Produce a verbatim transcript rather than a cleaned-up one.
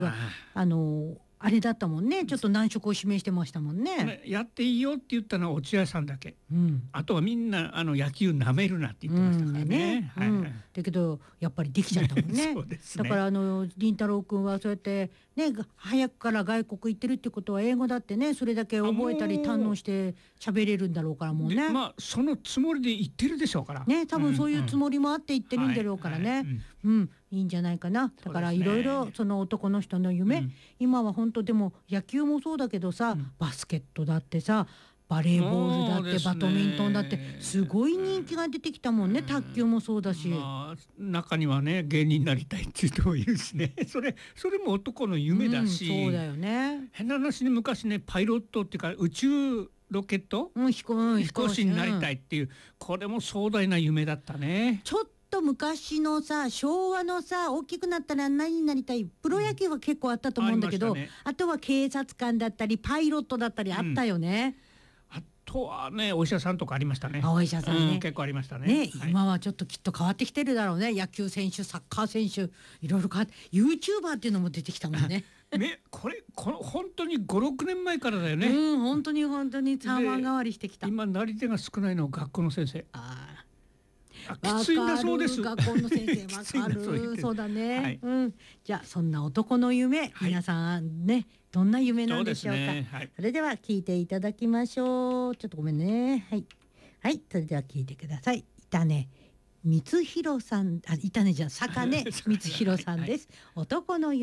ああのあれだったもんね。ちょっと難色を示してましたもんね。 ねやっていいよって言ったのは落合さんだけ、 うん、 あとはみんなあの野球なめるなって言ってましたからね。 うんうん、だけどやっぱりできちゃったもんね。 そうですね。 だからあの凛太郎君はそうやってね早くから外国行ってるってことは英語だってねそれだけ覚えたり堪能して喋れるんだろうからもうね。 まあそのつもりで言ってるでしょうからね多分そういうつもりもあって言ってるんだろうからね。うん、いいんじゃないかな。だからいろいろその男の人の夢、うん、今は本当でも野球もそうだけどさ、うん、バスケットだってさバレーボールだって、ね、バドミントンだってすごい人気が出てきたもんね、うん、卓球もそうだし、 まあ、中にはね芸人になりたいっていう人もいるしねそれそれも男の夢だし、 うん、そうだよね。 変な話ね昔ねパイロットっていうか宇宙ロケット、 うん、飛行、うん、 飛行士になりたいっていう、うん、これも壮大な夢だったね。 ちょっと昔のさ昭和のさ大きくなったら何になりたいプロ野球は結構あったと思うんだけど、うん あ, ね、あとは警察官だったりパイロットだったりあったよね、 うん、あとはねお医者さんとかありましたね。 お医者さんね、 うん、結構ありました ね, ね、はい、今はちょっときっと変わってきてるだろうね。野球選手サッカー選手いろいろ変わって YouTuber っていうのも出てきたもんねね、これこの本当にごろくねんまえからだよね。 うん本当に本当に三番変わりしてきた。 今なり手が少ないのは学校の先生。 ああきついんだそうです。 学校の先生わかるそうだね、はい、うん、じゃあそんな男の夢、はい、皆さんねどんな夢なんでしょうか。 そうですね、はい、それでは聞いていただきましょう。ちょっとごめんね。はい、はい、それでは聞いてください。板根光弘さん、あ、板根じゃ坂根光弘さんです、はいはい、男の夢。